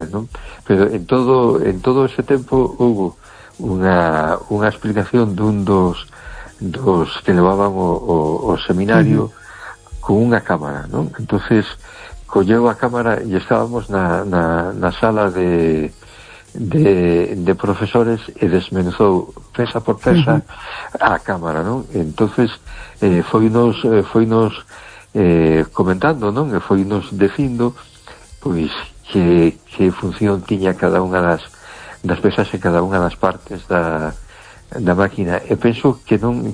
non? Pero en todo ese tempo hubo unha explicación dun dos que levaban o seminario con unha cámara, non? Entonces colleu a cámara e estábamos na sala de profesores e desmenuzou pesa por pesa a cámara, non? Entonces foinos comentando, non? E foinos dicindo pois que función tiña cada unha das pesas e cada unha das partes da máquina. E penso que non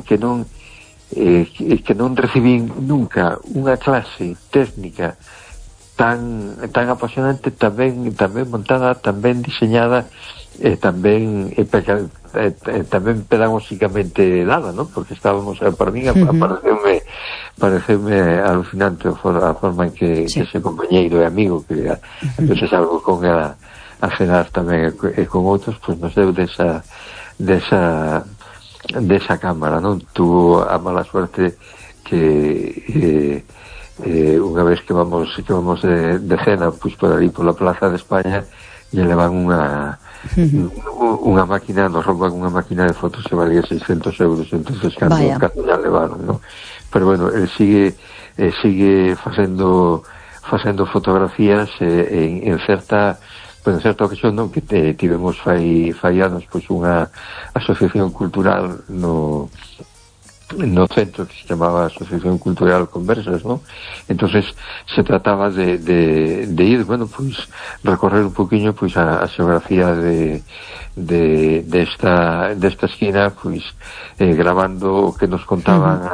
recibín nunca unha clase técnica tan apasionante, tamén montada, tamén diseñada, tamén pedagógicamente dada, ¿no? Porque estábamos, para mí pareceume alucinante a forma en que ese compañeiro e amigo que entonces algo con a cenar tamén e con outros, pues nos deu desa cámara, non? Tuvo a mala suerte que unha vez que vamos de cena, pois por ali pola Plaza de España, lle levan unha máquina, nos rouban unha máquina de fotos que valía 600 euros, entonces cando ya levaron, non? Pero bueno, él sigue facendo fotografías en certa ocasión, non? Que tivemos fai anos pois unha asociación cultural no centro que se chamaba Asociación Cultural Conversas, ¿no? Entonces se trataba de ir, bueno, pues recorrer un poquinho pues a xeografía de esta esquina, pues grabando o que nos contaban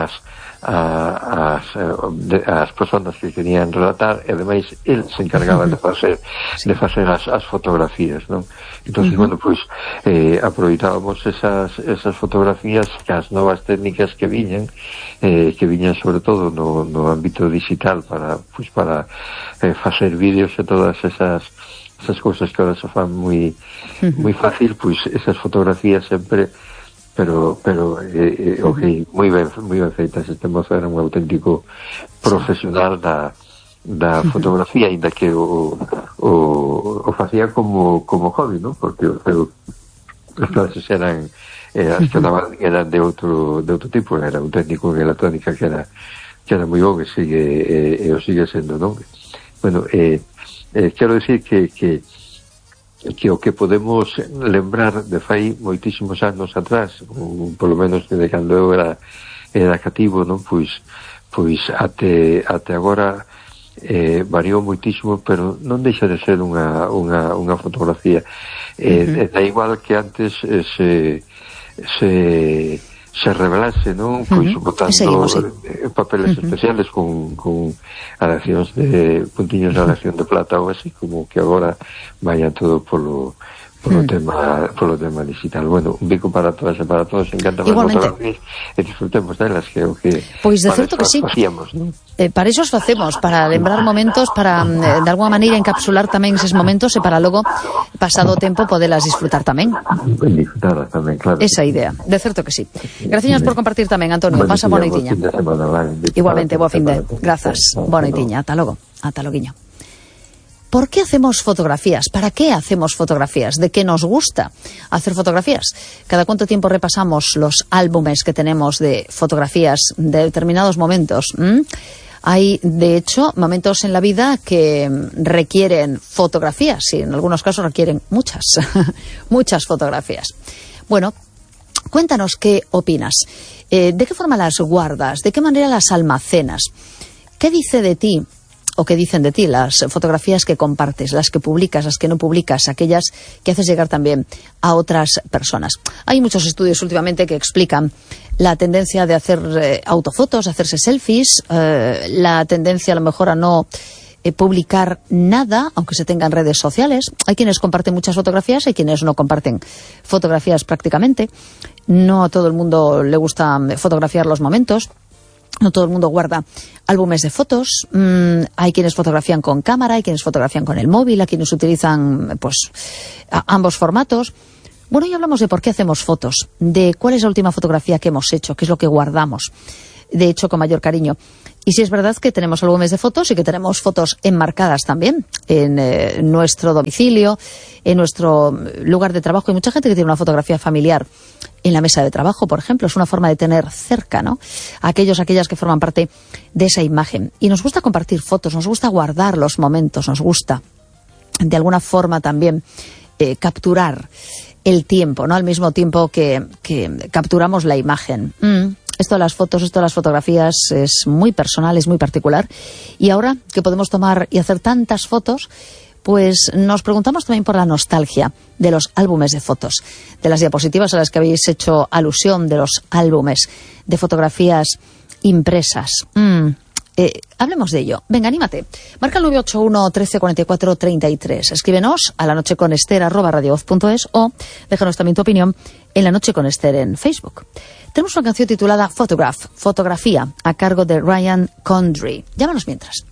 as personas que querían relatar, e ademais el se encargaba de facer as fotografías, non? Entonces, bueno, pues aproveitábamos esas fotografías que as novas técnicas que viñan sobre todo no ámbito digital para facer vídeos e todas esas cousas que ahora se fan moi fácil, pues esas fotografías sempre pero moi ben feitas. Este mozo era un auténtico profesional da fotografía, ainda que o facía como hobby, ¿no? Porque as clases eran as que daban eran de outro tipo. Era un técnico en electrónica que era moi bon, e o sigue sendo, non? Bueno, quero dicir que o que podemos lembrar de fai moitísimos anos atrás, polo menos desde cando eu era cativo, non? Pois até agora variou moitísimo, pero non deixa de ser unha fotografía. Da igual que antes se revelase, non? Pois botando papeles especiales con aleacións de puntiños de aleación de plata ou así, como que agora vaya todo polo tema digital. Bueno, un bico para todas e para todos, encanta as fotografías e disfrutemos delas, que é o que pois de certo que sí, facíamos, non? Para iso os facemos, para lembrar momentos, para de alguma maneira encapsular tamén eses momentos e para logo, pasado o tempo, podelas disfrutar tamén. Disfrutarlas tamén, claro. Esa idea, de certo que sí. Graciñas por compartir tamén, Antonio. Pasa boa noitiña. Igualmente, boa fin de. Grazas. Boa noitiña. Ata logo. Ata loguiño. ¿Por qué hacemos fotografías? ¿Para qué hacemos fotografías? ¿De qué nos gusta hacer fotografías? ¿Cada cuánto tiempo repasamos los álbumes que tenemos de fotografías de determinados momentos? Hay, de hecho, momentos en la vida que requieren fotografías y en algunos casos requieren muchas fotografías. Bueno, cuéntanos qué opinas. ¿De qué forma las guardas? ¿De qué manera las almacenas? ¿Qué dice de ti? ¿O qué dicen de ti las fotografías que compartes, las que publicas, las que no publicas, aquellas que haces llegar también a otras personas? Hay muchos estudios últimamente que explican la tendencia de hacer autofotos, hacerse selfies, la tendencia a lo mejor a no publicar nada, aunque se tengan redes sociales. Hay quienes comparten muchas fotografías, hay quienes no comparten fotografías prácticamente. No a todo el mundo le gusta fotografiar los momentos. No todo el mundo guarda álbumes de fotos. Hay quienes fotografían con cámara, hay quienes fotografían con el móvil, hay quienes utilizan pues ambos formatos. Bueno, hoy hablamos de por qué hacemos fotos, de cuál es la última fotografía que hemos hecho, qué es lo que guardamos, de hecho con mayor cariño, Y sí es verdad que tenemos álbumes de fotos y que tenemos fotos enmarcadas también en nuestro domicilio, en nuestro lugar de trabajo. Hay mucha gente que tiene una fotografía familiar en la mesa de trabajo, por ejemplo. Es una forma de tener cerca, ¿no?, a aquellas que forman parte de esa imagen. Y nos gusta compartir fotos, nos gusta guardar los momentos, nos gusta de alguna forma también capturar el tiempo, ¿no?, al mismo tiempo que capturamos la imagen. Esto de las fotos, esto de las fotografías es muy personal, es muy particular. Y ahora que podemos tomar y hacer tantas fotos, pues nos preguntamos también por la nostalgia de los álbumes de fotos, de las diapositivas a las que habéis hecho alusión, de los álbumes de fotografías impresas. Hablemos de ello. Venga, anímate. Marca el 981 13 44 33. Escríbenos a lanocheconester@radiovoz.es o déjanos también tu opinión en La Noche con Ester en Facebook. Tenemos una canción titulada Photograph, fotografía, a cargo de Ryan Condry. Llámanos mientras.